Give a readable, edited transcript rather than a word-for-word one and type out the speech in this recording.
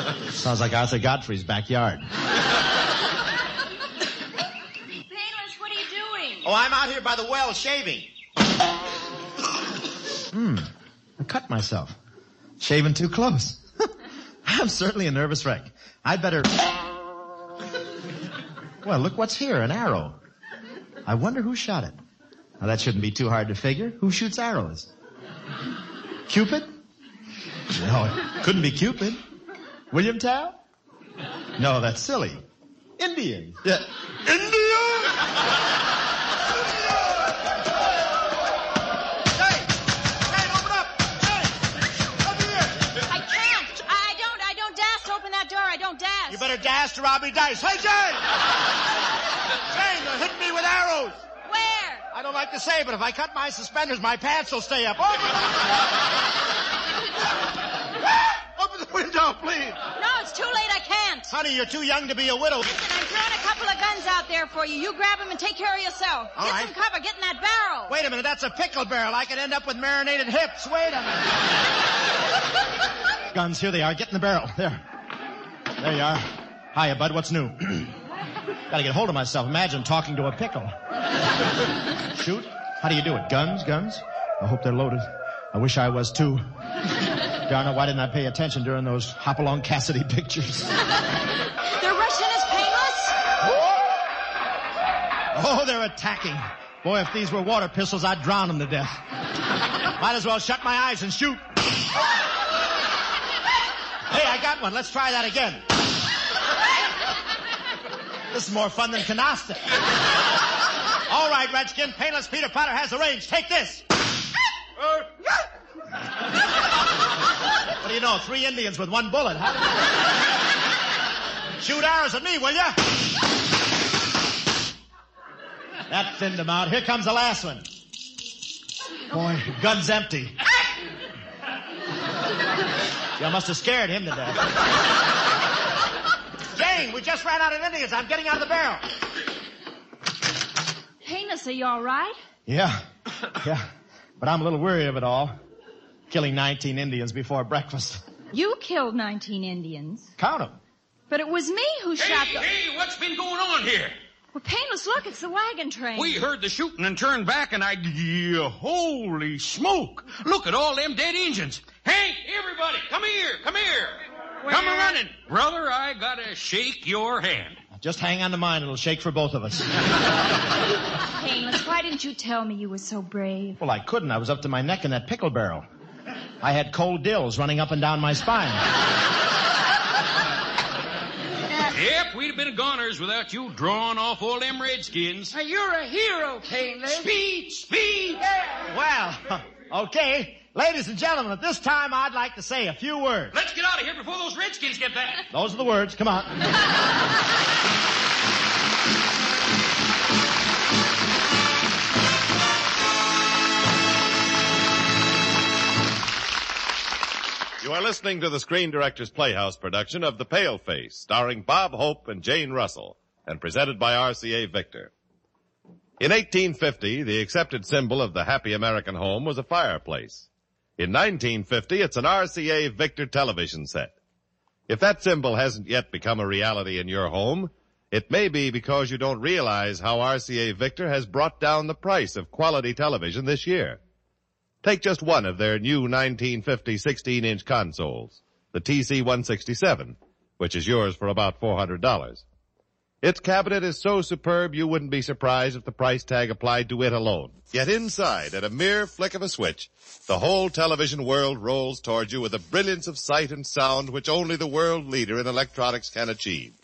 Sounds like Arthur Godfrey's backyard. Painless, what are you doing? Oh, I'm out here by the well shaving. I cut myself. Shaving too close. I'm certainly a nervous wreck. I'd better... Well, look what's here, an arrow. I wonder who shot it. Now, that shouldn't be too hard to figure. Who shoots arrows? Cupid? No, it couldn't be Cupid. William Tell? No, that's silly. Indian. Yeah. India? Hey, open up. Hey, over here. I can't. I don't dast to open that door. I don't dast. You better dash to Robbie Dice. Hey, Jane! Jane, they're hitting me with arrows. Where? I don't like to say, but if I cut my suspenders, my pants will stay up. Open the window, please. No, it's too late. I can't. Honey, you're too young to be a widow. Listen, I'm throwing a couple of guns out there for you. You grab them and take care of yourself. All Get right. some cover. Get in that barrel. Wait a minute, that's a pickle barrel. I could end up with marinated hips. Wait a minute. Guns, here they are. Get in the barrel. There you are. Hiya, bud. What's new? Gotta get hold of myself. Imagine talking to a pickle. Shoot? How do you do it? Guns? I hope they're loaded. I wish I was too. Darn it, why didn't I pay attention during those Hopalong Cassidy pictures? They're rushing us, Painless. Oh, they're attacking. Boy, if these were water pistols, I'd drown them to death. Might as well shut my eyes and shoot. Hey, I got one. Let's try that again. This is more fun than canasta. All right, Redskin. Painless Peter Potter has the range. Take this. What do you know? 3 Indians with 1 bullet, huh? Shoot arrows at me, will ya? That thinned him out. Here comes the last one. Boy, gun's empty. You must have scared him to death. Jane, we just ran out of Indians. I'm getting out of the barrel. Painless, are you all right? Yeah. But I'm a little weary of it all. Killing 19 Indians before breakfast. You killed 19 Indians. Count them. But it was me who shot the... Hey, what's been going on here? Well, Painless, look, it's the wagon train. We heard the shooting and turned back, and holy smoke. Look at all them dead Injuns. Hank, everybody, come here. Where? Come running. Brother, I gotta shake your hand. Just hang on to mine. It'll shake for both of us. Painless, why didn't you tell me you were so brave? Well, I couldn't. I was up to my neck in that pickle barrel. I had cold dills running up and down my spine. Yep, we'd have been goners without you drawing off all them redskins. You're a hero, Painless. Speed! Well, okay. Ladies and gentlemen, at this time, I'd like to say a few words. Let's get out of here before those redskins get back. Those are the words. Come on. You are listening to the Screen Directors Playhouse production of The Paleface, starring Bob Hope and Jane Russell, and presented by RCA Victor. In 1850, the accepted symbol of the happy American home was a fireplace. In 1950, it's an RCA Victor television set. If that symbol hasn't yet become a reality in your home, it may be because you don't realize how RCA Victor has brought down the price of quality television this year. Take just one of their new 1950 16-inch consoles, the TC-167, which is yours for about $400. Its cabinet is so superb you wouldn't be surprised if the price tag applied to it alone. Yet inside, at a mere flick of a switch, the whole television world rolls towards you with a brilliance of sight and sound which only the world leader in electronics can achieve.